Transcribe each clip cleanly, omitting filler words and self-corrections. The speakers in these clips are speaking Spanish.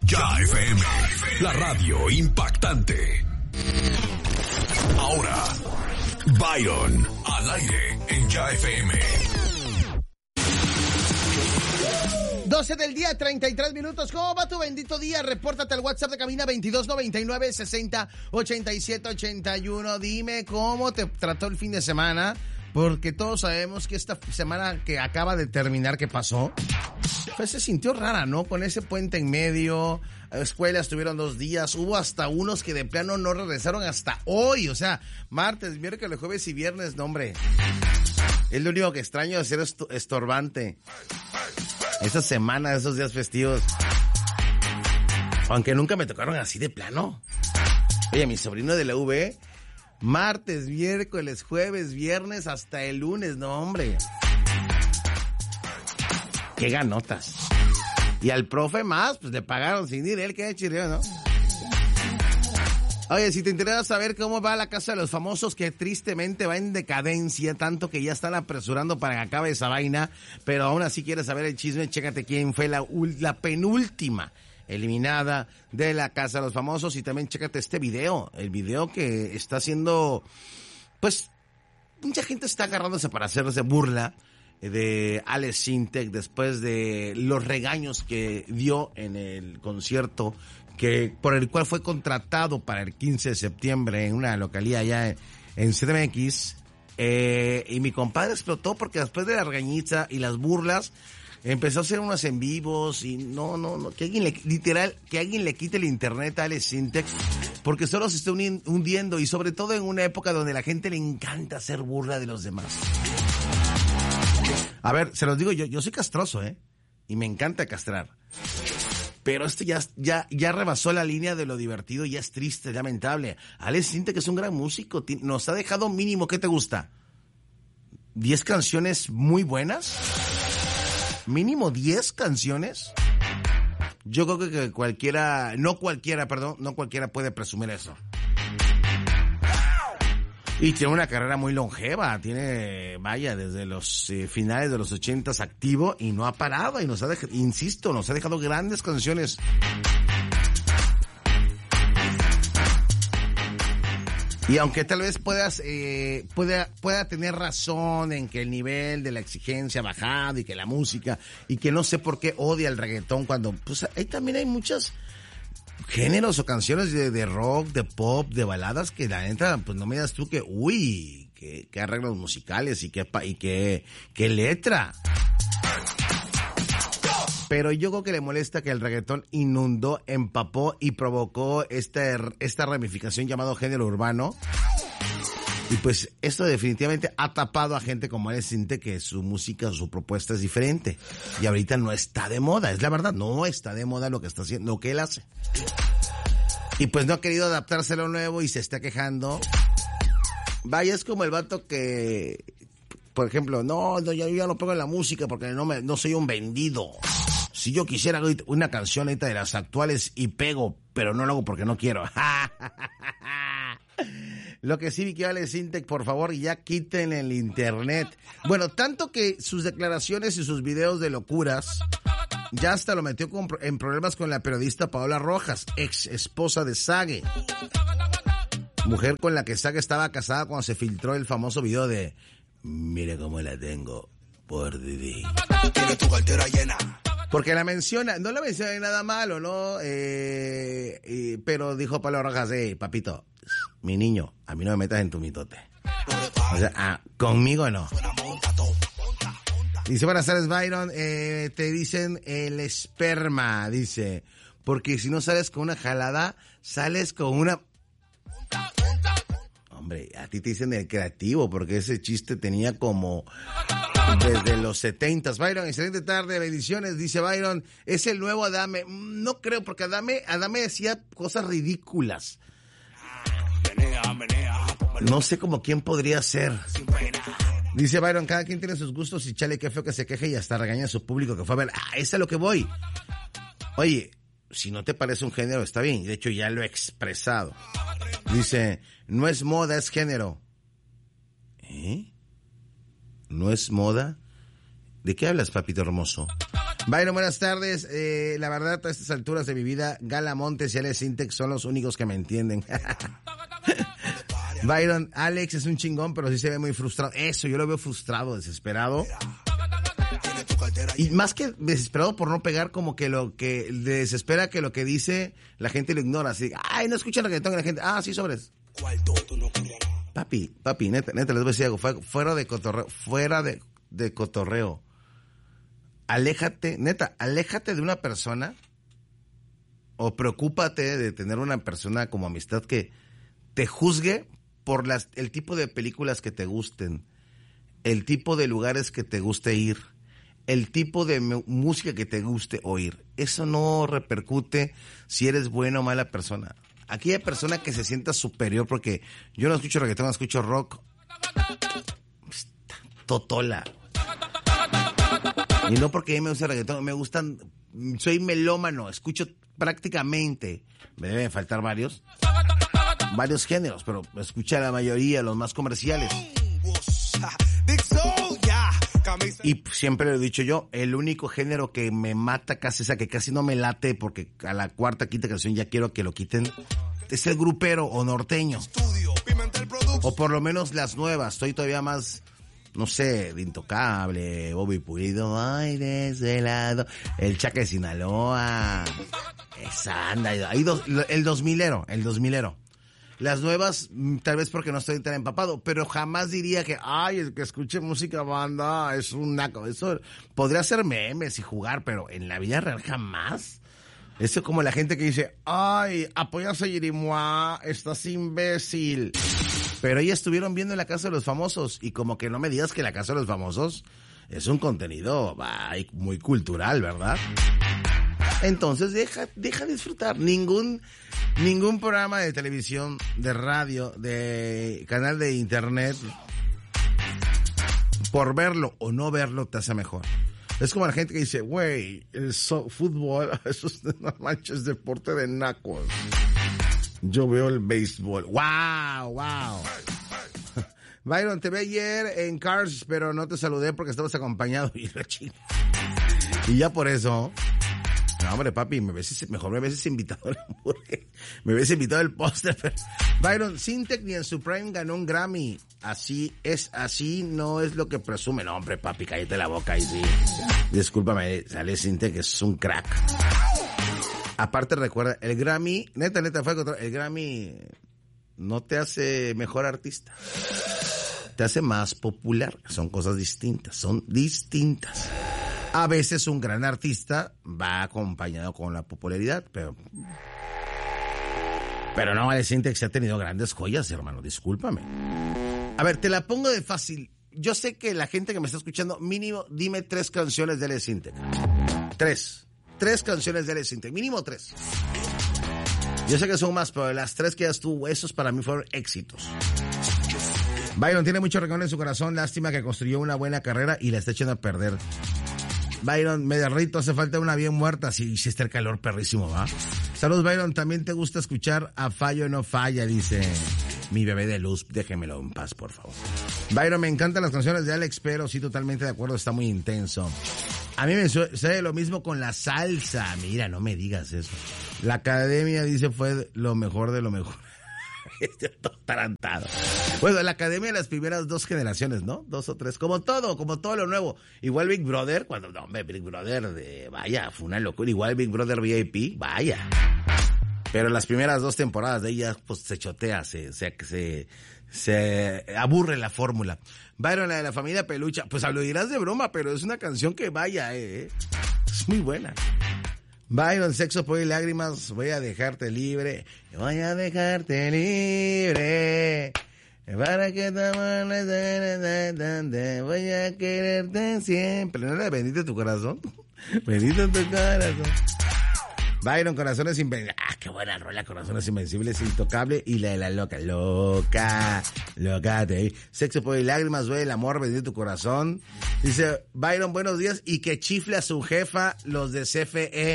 Ya FM, la radio impactante. Ahora, Byron, al aire en Ya FM. 12 del día, 33 minutos. ¿Cómo va tu bendito día? Repórtate al WhatsApp de cabina 2299-60-8781. Dime cómo te trató el fin de semana, porque todos sabemos que esta semana que acaba de terminar, que pasó, pues se sintió rara, ¿no? Con ese puente en medio, escuelas tuvieron 2 días, hubo hasta unos que de plano no regresaron hasta hoy, o sea, martes, miércoles, jueves y viernes, no, hombre. Es lo único que extraño de ser estorbante. Esa semana, esos días festivos. Aunque nunca me tocaron así de plano. Oye, mi sobrino de la UV, martes, miércoles, jueves, viernes, hasta el lunes, no, hombre. Qué ganotas. Y al profe más, pues le pagaron sin ir, él que chirrió, ¿no? Oye, si te interesa saber cómo va la Casa de los Famosos, que tristemente va en decadencia, tanto que ya están apresurando para que acabe esa vaina, pero aún así quieres saber el chisme, chécate quién fue la penúltima eliminada de la Casa de los Famosos, y también chécate este video, el video que está haciendo, pues, mucha gente está agarrándose para hacerse burla de Alex Sintek después de los regaños que dio en el concierto por el cual fue contratado para el 15 de septiembre en una localidad allá en CDMX, y mi compadre explotó porque después de la regañiza y las burlas empezó a hacer unos en vivos y no, que alguien le quite el internet a Alex Sintek, porque solo se está hundiendo, y sobre todo en una época donde la gente le encanta hacer burla de los demás. A ver, se los digo yo soy castroso, y me encanta castrar. Pero esto ya rebasó la línea de lo divertido, ya es triste, es lamentable. Alex Sintek es un gran músico, nos ha dejado mínimo, ¿qué te gusta? 10 canciones muy buenas. Mínimo 10 canciones. Yo creo que no cualquiera puede presumir eso. Y tiene una carrera muy longeva, desde los finales de los 80s activo, y no ha parado, y nos ha dejado grandes canciones. Y aunque tal vez pueda tener razón en que el nivel de la exigencia ha bajado, y que la música, y que no sé por qué odia el reggaetón, cuando pues ahí también hay muchas géneros o canciones de rock, de pop, de baladas, que la neta, pues no me digas tú que, qué arreglos musicales y qué letra. Pero yo creo que le molesta que el reggaetón inundó, empapó y provocó esta ramificación llamado género urbano. Y pues esto definitivamente ha tapado a gente como Alex Sintek, que su música, su propuesta es diferente. Y ahorita no está de moda, es la verdad, no está de moda lo que está haciendo, lo que él hace. Y pues no ha querido adaptarse a lo nuevo y se está quejando. Vaya, es como el vato que, por ejemplo, yo ya no pongo la música porque no soy un vendido. Si yo quisiera una canción ahorita de las actuales y pego, pero no lo hago porque no quiero. Lo que sí vi que Alex Sintek, por favor, ya quiten el internet. Bueno, tanto que sus declaraciones y sus videos de locuras ya hasta lo metió en problemas con la periodista Paola Rojas, ex esposa de Sage. Mujer con la que Sage estaba casada cuando se filtró el famoso video de "Mire cómo la tengo por Didi". Tiene tu cartera llena. Porque no la menciona nada malo, ¿no? Pero dijo Paola Rojas, papito, mi niño, a mí no me metas en tu mitote. O sea, conmigo no. Dice, buenas tardes, Byron. Te dicen el esperma, dice. Porque si no sales con una jalada, sales con una... Hombre, a ti te dicen el creativo, porque ese chiste tenía como... desde los 70s. Byron, excelente tarde, bendiciones, dice Byron. Es el nuevo Adame. No creo, porque Adame decía cosas ridículas. No sé como quién podría ser. Dice Byron, cada quien tiene sus gustos, y chale, qué feo que se queje y hasta regaña a su público que fue a ver. Eso es a lo que voy. Oye, si no te parece un género, está bien. De hecho, ya lo he expresado. Dice, no es moda, es género. ¿No es moda? ¿De qué hablas, papito hermoso? Byron, buenas tardes. La verdad, a estas alturas de mi vida, Gala Montes y Alex Sintek son los únicos que me entienden. Byron, Alex es un chingón, pero sí se ve muy frustrado. Eso, yo lo veo frustrado, desesperado. Y más que desesperado por no pegar, como que lo que le desespera que lo que dice la gente lo ignora. Así, ay, no escuchan lo que tenga la gente. Ah, sí, sobres. Papi, neta, les voy a decir algo. Fuera de cotorreo. Aléjate de una persona o preocúpate de tener una persona como amistad que te juzgue por el tipo de películas que te gusten, el tipo de lugares que te guste ir, el tipo de música que te guste oír. Eso no repercute si eres buena o mala persona. Aquella persona que se sienta superior, porque yo no escucho reggaetón, escucho rock. Totola. Y no porque a mí me gusta el reggaetón, me gustan, soy melómano, escucho prácticamente, me deben faltar varios géneros, pero escucha la mayoría, los más comerciales. Y siempre lo he dicho yo, el único género que me mata casi, o sea, que casi no me late, porque a la cuarta, quinta canción ya quiero que lo quiten, es el grupero o norteño. O por lo menos las nuevas, estoy todavía más, no sé, de Intocable, Bobby Pulido, ay, de ese lado, el Chaca de Sinaloa, esa anda, ahí el 2000ero. Las nuevas, tal vez porque no estoy tan empapado, pero jamás diría que, ay, el que escuche música banda es un naco. Eso podría ser memes y jugar, pero en la vida real jamás. Eso es como la gente que dice, ay, apoyas a Yerimoa, estás imbécil. Pero ellos estuvieron viendo en la Casa de los Famosos, y como que no me digas que la Casa de los Famosos es un contenido muy cultural, ¿verdad? Entonces deja disfrutar. Ningún programa de televisión, de radio, de canal de internet, por verlo o no verlo te hace mejor. Es como la gente que dice, güey, el fútbol, eso es, no manches, deporte de nacos. Yo veo el béisbol. ¡Wow! Byron, te vi ayer en Cars, pero no te saludé porque estabas acompañado. Y ya por eso... No, hombre, papi, mejor me hubieses invitado al hamburguesa. Me hubiese invitado el póster. Byron, Sintek ni en su prime ganó un Grammy. Así no es lo que presume. No, hombre, papi, cállate la boca y sí. Discúlpame, sale Sintek, es un crack. Aparte, recuerda, el Grammy, neta, el Grammy no te hace mejor artista. Te hace más popular. Son cosas distintas, A veces un gran artista va acompañado con la popularidad, pero no, Alex Sintek se ha tenido grandes joyas, hermano, discúlpame. A ver, te la pongo de fácil. Yo sé que la gente que me está escuchando, mínimo, dime 3 canciones de Alex Sintek. 3 canciones de Alex Sintek, mínimo 3. Yo sé que son más, pero las 3 que ya estuvo, esos para mí fueron éxitos. Byron tiene mucho rencor en su corazón, lástima que construyó una buena carrera y la está echando a perder. Byron, medio rito, hace falta una bien muerta, si está el calor perrísimo, ¿va? Saludos, Byron, también te gusta escuchar A Fallo No Falla, dice mi bebé de luz, déjemelo en paz, por favor. Byron, me encantan las canciones de Alex, pero sí, totalmente de acuerdo, está muy intenso. A mí me sucede lo mismo con la salsa, mira, no me digas eso. La academia, dice, fue lo mejor de lo mejor. Todo tarantado. Bueno, la academia de las primeras 2 generaciones, ¿no? 2 o 3, como todo lo nuevo. Igual Big Brother, Big Brother, vaya, fue una locura. Igual Big Brother VIP, vaya. Pero las primeras 2 temporadas de ella, pues se chotea, se aburre la fórmula. Byron, la de la familia Pelucha, pues lo dirás de broma, pero es una canción que vaya, es muy buena. Byron, Sexo, Poder y Lágrimas, voy a dejarte libre. Voy a dejarte libre. Para que te ames, voy a quererte siempre. ¿No era de Bendito tu corazón? Bendito tu corazón. Byron, Corazones Invencibles. Ah, qué buena rola, Corazones Invencibles, Intocable. Y la de la loca, te. Sexo, Poder y Lágrimas, duele el amor, Bendito tu corazón. Dice, Byron, buenos días, y que chifle a su jefa los de CFE.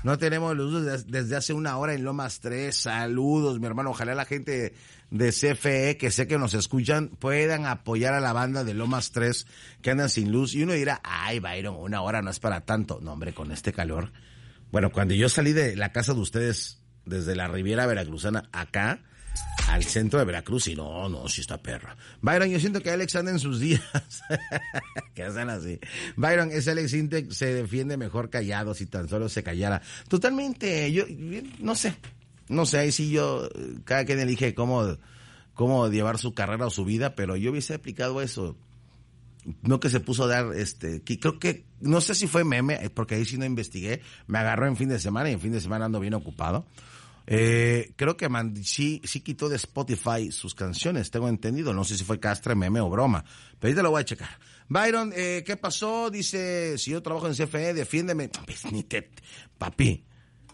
No tenemos luz desde hace una hora en Lomas 3. Saludos, mi hermano. Ojalá la gente de CFE, que sé que nos escuchan, puedan apoyar a la banda de Lomas 3 que andan sin luz. Y uno dirá, ay, Byron, una hora no es para tanto. No, hombre, con este calor. Bueno, cuando yo salí de la casa de ustedes, desde la Riviera Veracruzana acá, al centro de Veracruz, y no, sí está perra. Byron, yo siento que Alex anda en sus días. Que hacen así. Byron, ese Alex Intec se defiende mejor callado, si tan solo se callara. Totalmente, yo no sé, ahí sí yo, cada quien elige cómo llevar su carrera o su vida, pero yo hubiese aplicado eso. No que se puso a dar, que creo que, no sé si fue meme, porque ahí sí no investigué, me agarró en fin de semana y en fin de semana ando bien ocupado. Creo que sí quitó de Spotify sus canciones, tengo entendido, no sé si fue castre, meme o broma, pero ahorita lo voy a checar. Byron, ¿qué pasó? Dice, si yo trabajo en CFE, defiéndeme. Pues, papi,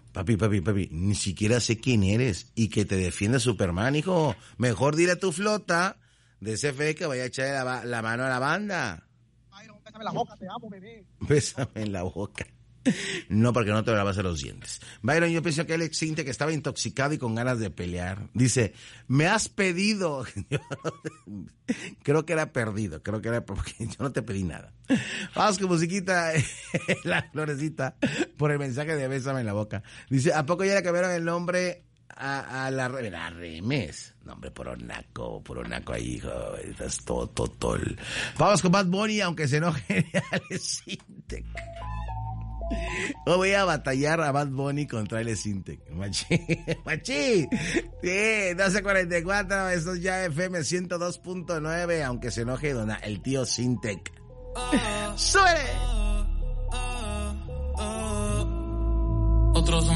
ni siquiera sé quién eres y que te defiende Superman, hijo. Mejor dile a tu flota de CFE que vaya a echarle la mano a la banda. Byron, bésame la boca, te amo, bebé. Bésame en la boca. No, porque no te lavas los dientes. Byron, yo pienso que Alex Intec que estaba intoxicado y con ganas de pelear. Dice, me has pedido. Creo que era perdido, porque yo no te pedí nada. Vamos con musiquita, la florecita, por el mensaje de bésame en la boca. Dice, ¿a poco ya le cambiaron el nombre a la Remes? No, hombre, puro naco ahí, hijo. Estás todo. Vamos con Bad Bunny, aunque se enoje Alex Intec. No voy a batallar a Bad Bunny contra el Intec. Machi. Sí, 12:44, esto es ya FM 102.9, aunque se enoje el tío Intec. ¡Suele! Otros